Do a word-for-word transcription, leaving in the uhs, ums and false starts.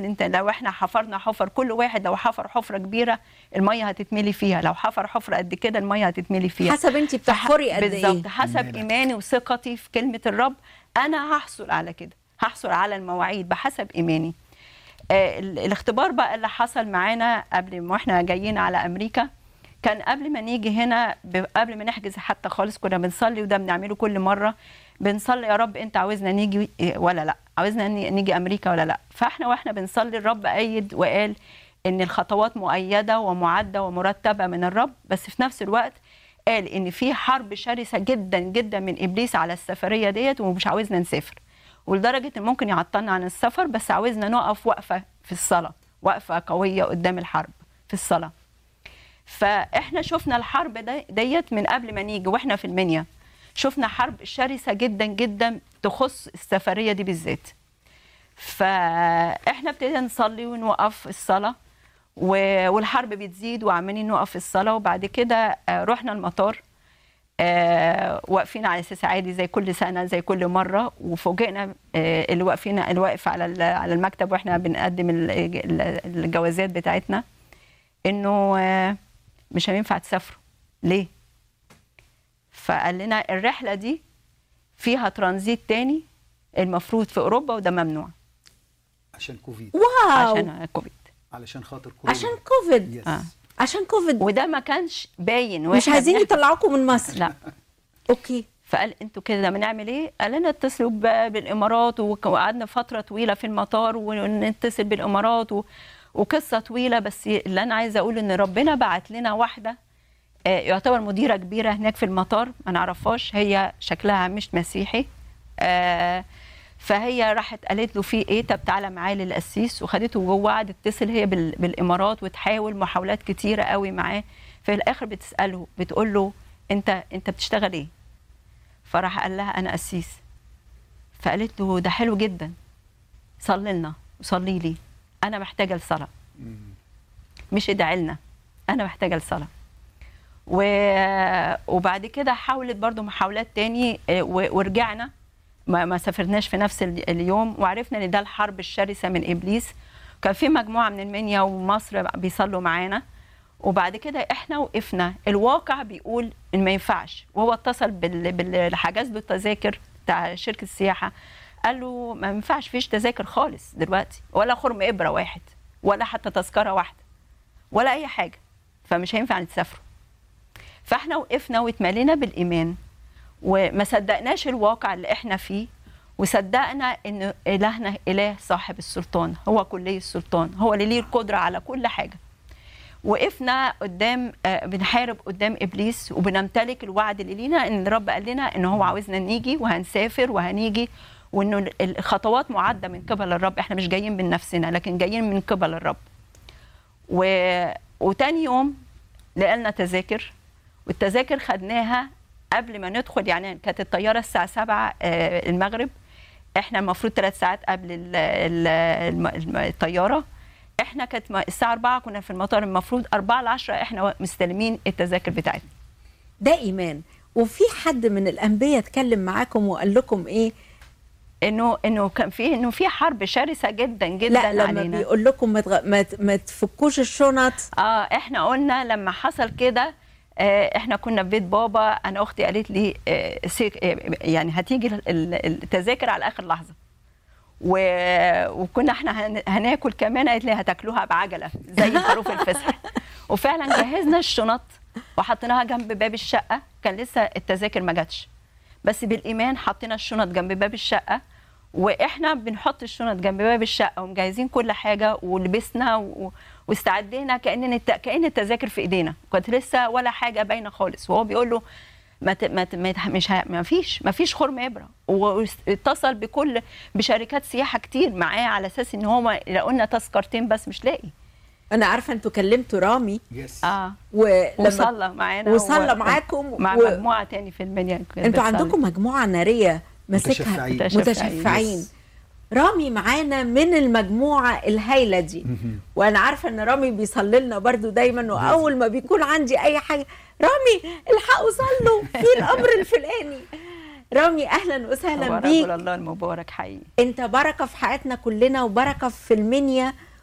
بيقول انت لو احنا حفرنا حفر، كل واحد لو حفر حفره كبيره الميه هتتملي فيها، لو حفر حفره قد كده الميه هتتملي فيها. حسب انت بتحفري قد ايه بالظبط، حسب ايماني وثقتي في كلمه الرب انا هحصل على كده، هحصل على المواعيد بحسب ايماني. آه الاختبار بقى اللي حصل معانا قبل ما احنا جايين على امريكا، كان قبل ما نيجي هنا، قبل ما نحجز حتى خالص كنا بنصلي، وده بنعمله كل مره، بنصلي يا رب انت عاوزنا نيجي ولا لا، عاوزنا نيجي امريكا ولا لا. فاحنا واحنا بنصلي الرب ايد وقال ان الخطوات مؤيده ومعده ومرتبه من الرب، بس في نفس الوقت قال ان في حرب شرسه جدا جدا من ابليس على السفريه ديت، ومش عاوزنا نسافر، ولدرجه ان ممكن يعطلنا عن السفر، بس عاوزنا نقف وقفه في الصلاه، وقفه قويه قدام الحرب في الصلاه. فاحنا شفنا الحرب دي ديت من قبل ما نيجي، واحنا في المنيا شفنا حرب شرسه جدا جدا تخص السفريه دي بالذات. فاحنا ابتدينا نصلي ونوقف الصلاه، والحرب بتزيد وعمالين نوقف الصلاه. وبعد كده رحنا المطار، واقفين على اساس عادي زي كل سنه زي كل مره، وفوجئنا اللي واقفين اللي واقف على على المكتب واحنا بنقدم الجوازات بتاعتنا انه مش هينفع تسافروا. ليه؟ فقال لنا الرحله دي فيها ترانزيت تاني المفروض في اوروبا، وده ممنوع عشان كوفيد. واو، عشان كوفيد، علشان خاطر كورونا، عشان كوفيد يس. آه. عشان كوفيد، وده ما كانش باين، مش عايزين يطلعوكم من مصر. لا اوكي. فقال انتوا كده بنعمل ايه؟ قال لنا اتصلوا بالامارات، وقعدنا فتره طويله في المطار ونتصل بالامارات و... وقصه طويله. بس اللي انا عايزه اقول ان ربنا بعت لنا واحده يعتبر مديره كبيره هناك في المطار، ما نعرفهاش، هي شكلها مش مسيحي، فهي راحت قالت له في ايه، طب تعالى معايا للقسيس، وخدته جوه وقعدت تتصل هي بالامارات وتحاول محاولات كتيره قوي معاه. في الاخر بتساله بتقول له انت انت بتشتغل ايه؟ فراح قال لها انا قسيس. فقالت له ده حلو جدا، صلي لنا وصلي لي، انا محتاجه لصلاه، مش ادعي لنا، انا محتاجه لصلاه. وبعد كده حاولت برضو محاولات تاني، ورجعنا ما, ما سافرناش في نفس اليوم، وعرفنا ان ده الحرب الشرسه من ابليس. كان في مجموعه من المنيا ومصر بيصلوا معانا، وبعد كده احنا وقفنا. الواقع بيقول ان ما ينفعش، وهو اتصل باللي حجز له التذاكر بتاع شركه السياحه، قال له ما ينفعش، فيش تذاكر خالص دلوقتي، ولا خرم ابره واحد، ولا حتى تذكره واحده، ولا اي حاجه، فمش هينفع نسافروا. فاحنا وقفنا واتملينا بالايمان، وما صدقناش الواقع اللي احنا فيه، وصدقنا ان الهنا اله صاحب السلطان، هو كلي السلطان، هو اللي ليه القدره على كل حاجه. وقفنا قدام بنحارب قدام ابليس، وبنمتلك الوعد اللي لينا ان الرب قال لنا ان هو عاوزنا نيجي وهنسافر وهنيجي، وانه الخطوات معده من قبل الرب، احنا مش جايين من نفسنا لكن جايين من قبل الرب. و... وتاني يوم لقينا تذاكر، والتذاكر خدناها قبل ما ندخل، يعني كانت الطياره الساعه سبعة المغرب، احنا المفروض ثلاث ساعات قبل الطياره، احنا كانت الساعه أربعة كنا في المطار، المفروض أربعة لعشرة احنا مستلمين التذاكر بتاعتنا. ده ايمان. وفي حد من الانبياء اتكلم معاكم وقال لكم ايه؟ انه انه كان في انه في حرب شرسه جدا جدا لا لما علينا. بيقول لكم ما, تغ... ما, ت... ما تفكوش الشنط. اه احنا قلنا لما حصل كده، آه احنا كنا في بيت بابا، انا اختي قالت لي آه سيك آه يعني هتيجي التذاكر على اخر لحظه، و... وكنا احنا هناكل كمان، قالت لي هتاكلوها بعجله زي خروف الفسح. وفعلا جهزنا الشنط وحطيناها جنب باب الشقه، كان لسه التذاكر ما جاتش، بس بالايمان حطينا الشنط جنب باب الشقه، واحنا بنحط الشنط جنب باب الشقه ومجهزين كل حاجه، ولبسنا و... واستعدينا كأن الت... كأن التذاكر في ايدينا، كانت لسه ولا حاجه باينه خالص. وهو بيقول له ما ت... ما, ت... ما ت... مش ه... ما فيش ما فيش خرم ابره، واتصل بكل بشركات سياحه كتير معاه على اساس ان هو لو قلنا تذكرتين بس مش لاقي. انا عارفه انتوا كلمتوا رامي يس. اه ولما وصلى معانا وصلى و... معاكم مع و... مجموعه تاني في المنيا. انتوا عندكم مجموعه ناريه ماسكها متشفعين, متشفعين. رامي معانا من المجموعه الهايله دي، وانا عارفه ان رامي بيصلي لنا برضو دايما، واول ما بيكون عندي اي حاجه رامي الحقوا صلوا في الامر الفلاني. رامي اهلا وسهلا هو بيك. رجل الله المبارك حقيقي. انت بركه في حياتنا كلنا وبركه في المنيا